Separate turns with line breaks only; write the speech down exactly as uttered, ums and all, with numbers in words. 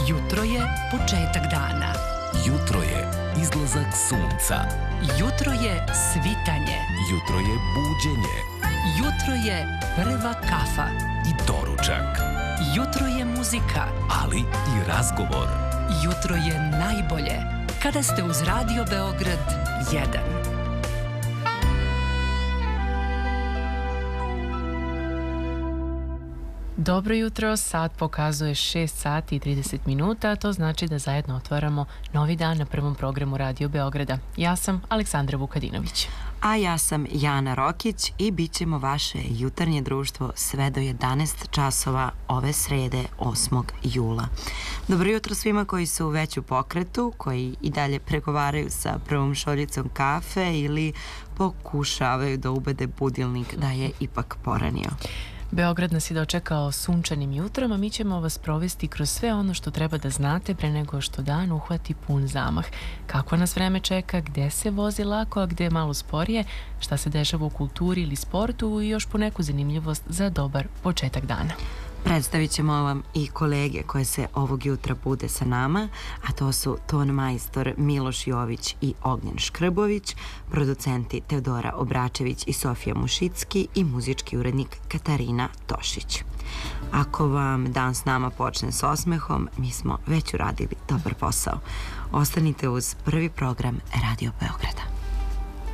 Jutro je početak dana.
Jutro je izlazak sunca.
Jutro je svitanje.
Jutro je buđenje.
Jutro je prva kafa.
I doručak.
Jutro je muzika.
Ali i razgovor.
Jutro je najbolje kada ste uz Radio Beograd jedan.
Dobro jutro, sat pokazuje šest sati i trideset minuta, to znači da zajedno otvaramo novi dan na prvom programu Radio Beograda. Ja sam Aleksandra Vukadinović.
A ja sam Jana Rokić i bit ćemo vaše jutarnje društvo sve do jedanaest časova ove srede osmog jula. Dobro jutro svima koji su već u pokretu, koji i dalje pregovaraju sa prvom šoljicom kafe ili pokušavaju da ubede budilnik da je ipak poranio.
Beograd nas je dočekao sunčanim jutrom, a mi ćemo vas provesti kroz sve ono što treba da znate pre nego što dan uhvati pun zamah. Kako nas vreme čeka, gde se vozi lako, a gde malo sporije, šta se dešava u kulturi ili sportu i još po neku zanimljivost za dobar početak dana.
Predstavit ćemo vam i kolege koje se ovog jutra bude sa nama, a to su ton majstor Miloš Jović i Ognjen Škrbović, producenti Teodora Obračević i Sofija Mušicki i muzički urednik Katarina Tošić. Ako vam dan s nama počne s osmehom, mi smo već uradili dobar posao. Ostanite uz prvi program Radio Beograda.